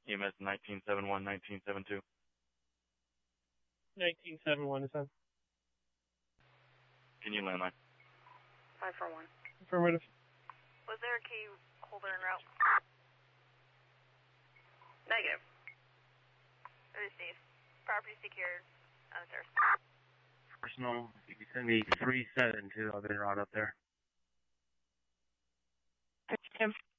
EMS 1971, 1972. 1971 is on. Can you landline? 541. Affirmative. Was there a key holder en route? Negative. Received. Property secured. On the stairs. Personal, you can send me 372. I've been right up there. Jim.